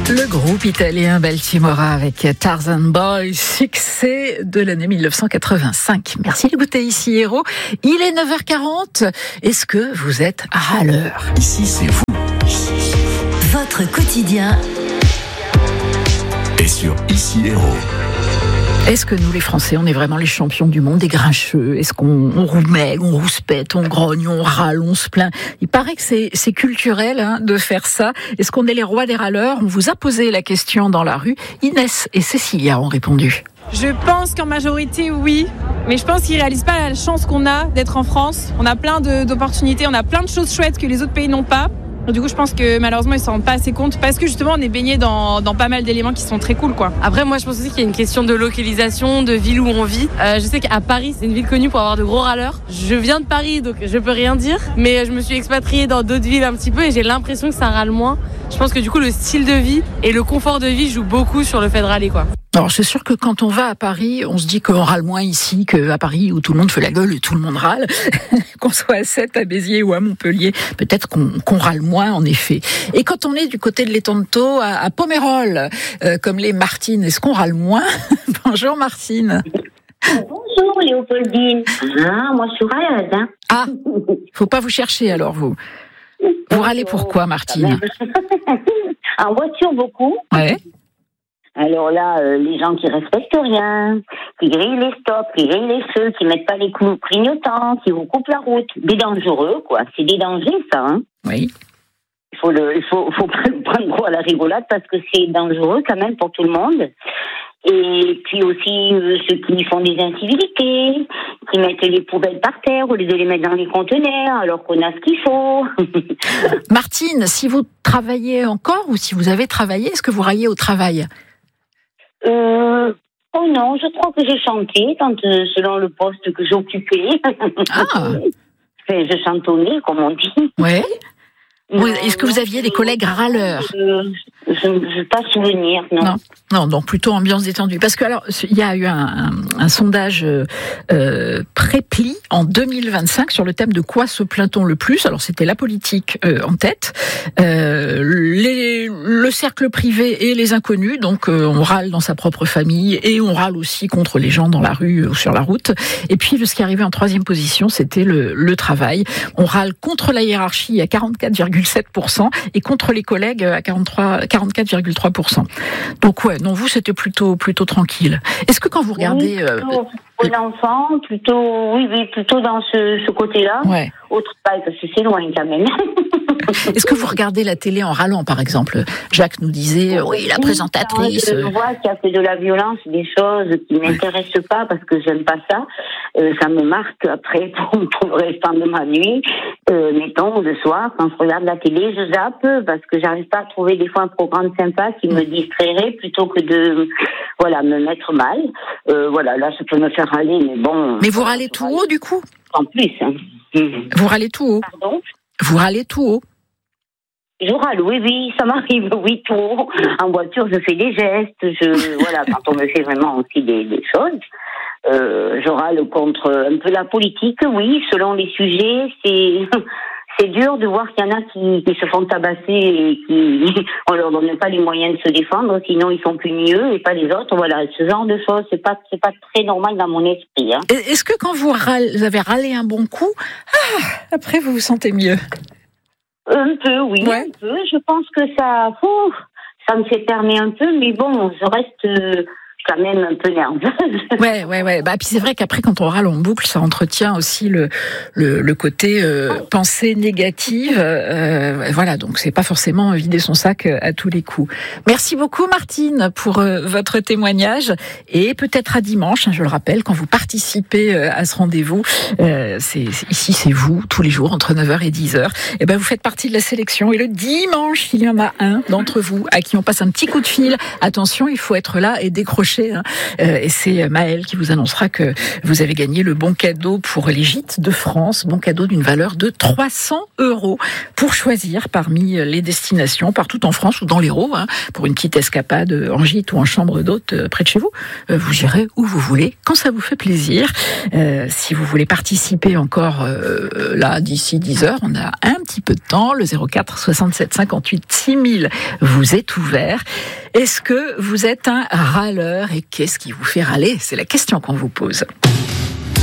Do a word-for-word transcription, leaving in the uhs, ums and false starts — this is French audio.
Le groupe italien Baltimora avec Tarzan Boy, succès de l'année dix-neuf cent quatre-vingt-cinq. Merci d'écouter Ici Héros. Il est neuf heures quarante. Est-ce que vous êtes à l'heure? Ici, c'est vous. Votre quotidien Et sur Ici Héros. Est-ce que nous, les Français, on est vraiment les champions du monde des grincheux? Est-ce qu'on on roumègue, on rouspète, on grogne, on râle, on se plaint? Il paraît que c'est, c'est culturel hein, de faire ça. Est-ce qu'on est les rois des râleurs? On vous a posé la question dans la rue. Inès et Cécilia ont répondu. Je pense qu'en majorité, oui. Mais je pense qu'ils ne réalisent pas la chance qu'on a d'être en France. On a plein de, d'opportunités, on a plein de choses chouettes que les autres pays n'ont pas. Du coup, je pense que malheureusement, ils ne s'en rendent pas assez compte parce que justement, on est baigné dans, dans pas mal d'éléments qui sont très cool, quoi. Après, moi, je pense aussi qu'il y a une question de localisation, de ville où on vit. Euh, je sais qu'à Paris, c'est une ville connue pour avoir de gros râleurs. Je viens de Paris, donc je peux rien dire. Mais je me suis expatriée dans d'autres villes un petit peu et j'ai l'impression que ça râle moins. Je pense que du coup, le style de vie et le confort de vie jouent beaucoup sur le fait de râler, quoi. Alors, c'est sûr que quand on va à Paris, on se dit qu'on râle moins ici qu'à Paris où tout le monde fait la gueule et tout le monde râle. Qu'on soit à Sète, à Béziers ou à Montpellier, peut-être qu'on, qu'on râle moins, en effet. Et quand on est du côté de l'étang de Thau, à, à Pomerol, euh, comme les Martines, est-ce qu'on râle moins? Bonjour Martine. Bonjour Léopoldine. Ah, moi je suis râleuse, hein. Ah, faut pas vous chercher alors, vous. Vous râlez pourquoi, Martine? En voiture, beaucoup. Ouais. Alors là, euh, les gens qui respectent rien, qui grillent les stops, qui grillent les feux, qui mettent pas les clous clignotants, qui vous coupent la route. Des dangereux, quoi. C'est des dangers, ça, hein. Oui. Il faut le, il faut, faut prendre gros à la rigolade parce que c'est dangereux quand même pour tout le monde. Et puis aussi euh, ceux qui font des incivilités, qui mettent les poubelles par terre au lieu de les mettre dans les conteneurs alors qu'on a ce qu'il faut. Martine, si vous travaillez encore ou si vous avez travaillé, est-ce que vous râliez au travail? Euh, oh non, je crois que j'ai chanté quand, euh, selon le poste que j'occupais. Ah. Je chantonnais, comme on dit. Ouais. Non, Est-ce que vous aviez des collègues râleurs? euh, Je ne veux pas souvenir, non. Non, non, donc plutôt ambiance détendue. Parce que alors, il y a eu un, un, un sondage euh, Prépli en deux mille vingt-cinq sur le thème de quoi se plaint-on le plus. Alors c'était la politique euh, en tête, euh, les, le cercle privé et les inconnus. Donc euh, on râle dans sa propre famille et on râle aussi contre les gens dans la rue ou sur la route. Et puis ce qui arrivait en troisième position, c'était le, le travail. On râle contre la hiérarchie à quarante-quatre virgule sept pour cent et contre les collègues à quarante-trois, quarante-quatre virgule trois pour cent. Donc ouais, non, vous c'était plutôt plutôt tranquille. Est-ce que quand vous regardez, oui, plutôt, euh, pour l'enfant, plutôt, oui, oui, plutôt dans ce, ce côté-là. Ouais. Au travail, parce que c'est loin quand même. Est-ce que vous regardez la télé en râlant, par exemple? Jacques nous disait, oui, la présentatrice. Je vois qu'il y a fait de la violence, des choses qui ne m'intéressent pas parce que j'aime pas ça. Euh, ça me marque après pour, pour le restant de ma nuit. Euh, mettons, le soir, quand je regarde la télé, je zappe parce que j'arrive pas à trouver des fois un programme sympa qui me distrairait plutôt que de, voilà, me mettre mal. Euh, voilà, là, ça peut me faire râler, mais bon. Mais vous râlez tout haut, du coup? En plus, hein. Vous râlez tout haut? Pardon? Vous râlez tout haut? Je râle, oui, oui, ça m'arrive, oui, tout haut. En voiture, je fais des gestes, je, voilà, quand on me fait vraiment aussi des, des choses. Euh, je râle contre un peu la politique, oui, selon les sujets, c'est, c'est dur de voir qu'il y en a qui, qui se font tabasser et qui, on leur donne pas les moyens de se défendre, sinon ils sont punis eux et pas les autres, voilà, ce genre de choses, c'est pas, c'est pas très normal dans mon esprit, hein. Est-ce que quand vous, râle, vous avez râlé un bon coup, ah, après vous vous sentez mieux? Un peu, oui, ouais. Un peu. Je pense que ça, ouf, ça me fait fermer un peu, mais bon, je reste euh, quand même un peu nerveuse. Ouais, ouais, ouais. Bah, puis c'est vrai qu'après, quand on râle en boucle, ça entretient aussi le le, le côté euh, pensée négative. Euh, voilà, donc c'est pas forcément vider son sac à tous les coups. Merci beaucoup, Martine, pour euh, votre témoignage et peut-être à dimanche. Hein, je le rappelle, quand vous participez euh, à ce rendez-vous, euh, c'est, c'est ici, c'est vous tous les jours entre neuf heures et dix heures. Et ben, vous faites partie de la sélection et le dimanche, il y en a un d'entre vous à qui on passe un petit coup de fil. Attention, il faut être là et décrocher chercher. Hein. Euh, et c'est Maëlle qui vous annoncera que vous avez gagné le bon cadeau pour les gîtes de France, bon cadeau d'une valeur de trois cents euros pour choisir parmi les destinations partout en France ou dans l'Hérault, hein, pour une petite escapade en gîte ou en chambre d'hôte euh, près de chez vous. Euh, vous gérez où vous voulez, quand ça vous fait plaisir. Euh, si vous voulez participer encore euh, là d'ici dix heures, on a un petit peu de temps. Le zéro quatre soixante-sept cinquante-huit six mille vous est ouvert. Est-ce que vous êtes un râleur et qu'est-ce qui vous fait râler ? C'est la question qu'on vous pose.